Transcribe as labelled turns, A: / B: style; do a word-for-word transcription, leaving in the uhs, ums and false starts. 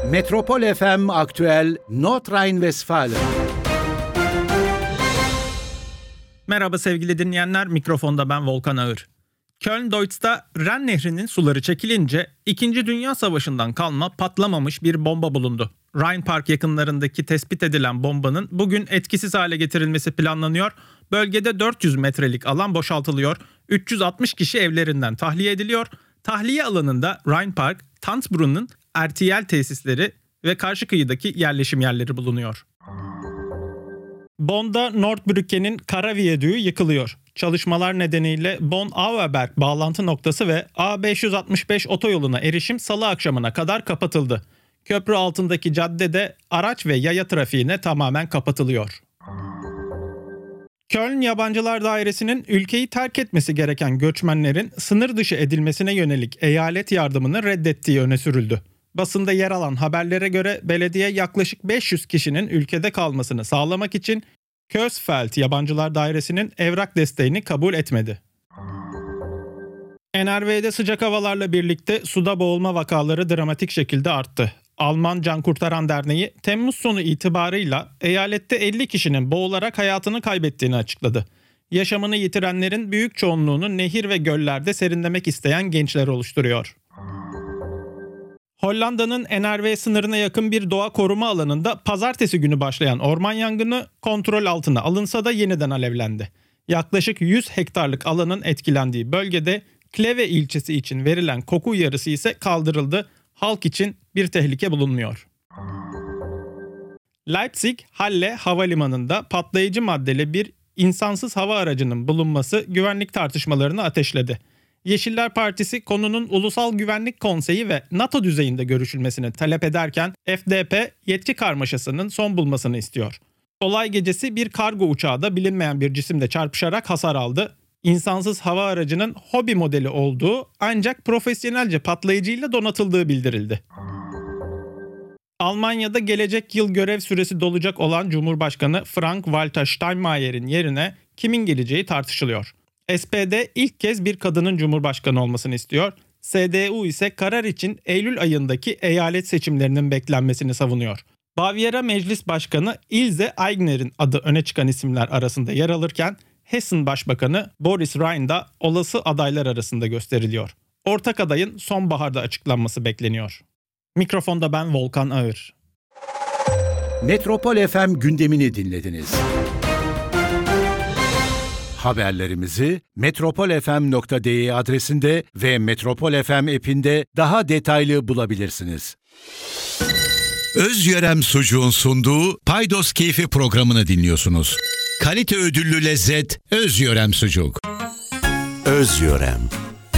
A: Metropol F M Aktüel Nordrhein-Westfalen.
B: Merhaba sevgili dinleyenler, mikrofonda ben Volkan Ağır. Köln-Deutz'ta Ren Nehri'nin suları çekilince İkinci Dünya Savaşı'ndan kalma patlamamış bir bomba bulundu. Rhine Park yakınlarındaki tespit edilen bombanın bugün etkisiz hale getirilmesi planlanıyor. Bölgede dört yüz metrelik alan boşaltılıyor. üç yüz altmış kişi evlerinden tahliye ediliyor. Tahliye alanında Rhine Park, Tanzbrunn'un R T L tesisleri ve karşı kıyıdaki yerleşim yerleri bulunuyor. Bonn'da Nordbrücke'nin kara viyadüğü yıkılıyor. Çalışmalar nedeniyle Bonn-Auerberg bağlantı noktası ve A beş yüz altmış beş otoyoluna erişim salı akşamına kadar kapatıldı. Köprü altındaki caddede araç ve yaya trafiğine tamamen kapatılıyor. Köln Yabancılar Dairesi'nin ülkeyi terk etmesi gereken göçmenlerin sınır dışı edilmesine yönelik eyalet yardımını reddettiği öne sürüldü. Basında yer alan haberlere göre belediye yaklaşık beş yüz kişinin ülkede kalmasını sağlamak için Kösfeld Yabancılar Dairesi'nin evrak desteğini kabul etmedi. N R V'de sıcak havalarla birlikte suda boğulma vakaları dramatik şekilde arttı. Alman Can Kurtaran Derneği Temmuz sonu itibarıyla eyalette elli kişinin boğularak hayatını kaybettiğini açıkladı. Yaşamını yitirenlerin büyük çoğunluğunu nehir ve göllerde serinlemek isteyen gençler oluşturuyor. Hollanda'nın N R V sınırına yakın bir doğa koruma alanında pazartesi günü başlayan orman yangını kontrol altına alınsa da yeniden alevlendi. Yaklaşık yüz hektarlık alanın etkilendiği bölgede Kleve ilçesi için verilen koku uyarısı ise kaldırıldı. Halk için bir tehlike bulunmuyor. Leipzig-Halle havalimanında patlayıcı maddeli bir insansız hava aracının bulunması güvenlik tartışmalarını ateşledi. Yeşiller Partisi konunun Ulusal Güvenlik Konseyi ve NATO düzeyinde görüşülmesini talep ederken F D P yetki karmaşasının son bulmasını istiyor. Olay gecesi bir kargo uçağı da bilinmeyen bir cisimle çarpışarak hasar aldı. İnsansız hava aracının hobi modeli olduğu ancak profesyonelce patlayıcıyla donatıldığı bildirildi. Almanya'da gelecek yıl görev süresi dolacak olan Cumhurbaşkanı Frank-Walter Steinmeier'in yerine kimin geleceği tartışılıyor. S P D ilk kez bir kadının cumhurbaşkanı olmasını istiyor. S D U ise karar için Eylül ayındaki eyalet seçimlerinin beklenmesini savunuyor. Bavyera Meclis Başkanı Ilse Aigner'in adı öne çıkan isimler arasında yer alırken Hessen Başbakanı Boris Rhein da olası adaylar arasında gösteriliyor. Ortak adayın sonbaharda açıklanması bekleniyor. Mikrofonda ben Volkan Ağır.
A: Metropol F M gündemini dinlediniz. Haberlerimizi metropol f m nokta d e adresinde ve Metropol F M app'inde daha detaylı bulabilirsiniz.
C: Özyörem Sucuğun sunduğu Paydos Keyfi programını dinliyorsunuz. Kalite ödüllü lezzet Özyörem Sucuk.
D: Özyörem.